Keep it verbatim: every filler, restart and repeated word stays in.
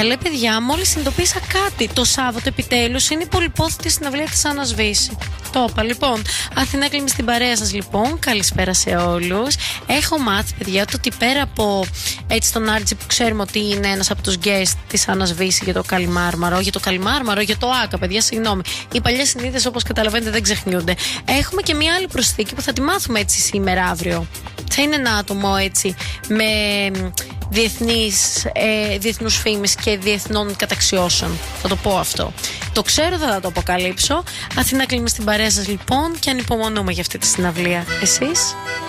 Καλέ παιδιά, μόλις συνειδητοποίησα κάτι. Το Σάββατο επιτέλους είναι η πολυπόθητη συναυλία της Άννας Βύση. Το είπα λοιπόν. Αθηνά κλείνει στην παρέα σας λοιπόν. Καλησπέρα σε όλους. Έχω μάθει, παιδιά, το ότι πέρα από έτσι τον Άρτζη που ξέρουμε ότι είναι ένας από τους guest της Άννας Βύση για το Καλιμάρμαρο, για το Καλιμάρμαρο, για το Άκα, παιδιά, συγγνώμη. Οι παλιές συνήθειες, όπως καταλαβαίνετε, δεν ξεχνιούνται. Έχουμε και μια άλλη προσθήκη που θα τη μάθουμε έτσι σήμερα, αύριο. Θα είναι ένα άτομο έτσι με διεθνείς, ε, διεθνούς φήμης και διεθνών καταξιώσεων. Θα το πω αυτό. Το ξέρω, θα το αποκαλύψω. Αθηνά κλείνει στην παρέα σας λοιπόν και ανυπομονούμε για αυτή τη συναυλία. Εσείς?